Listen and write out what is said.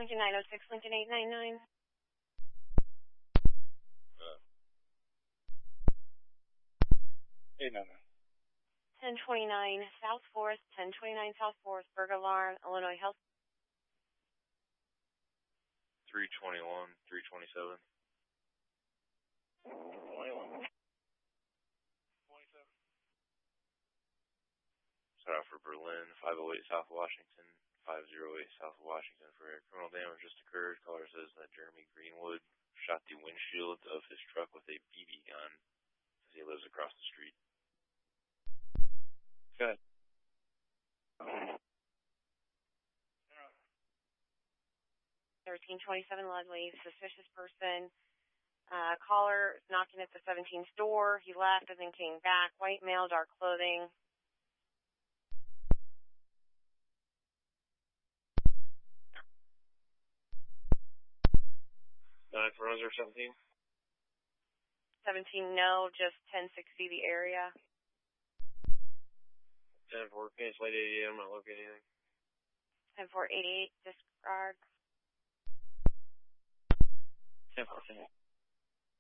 Lincoln 906, Lincoln 899. 899. 1029 South 4th, 1029 South 4th, Burger Alarm, Illinois Health. 321, 327. 21. 27. Set out for Berlin, 508 South Washington, 508 South Washington for criminal damage just occurred. Caller says that Jeremy Greenwood shot the windshield of his truck with a BB gun as he lives across the street. Good. 1327 Ludwig, suspicious person. Caller is knocking at the 17th door. He left and then came back. White male, dark clothing. For 17? 17, no, just 1060 the area. 10-4, it's late 8 a.m. I'm not looking at anything. 10-4-88, discard. 10-4.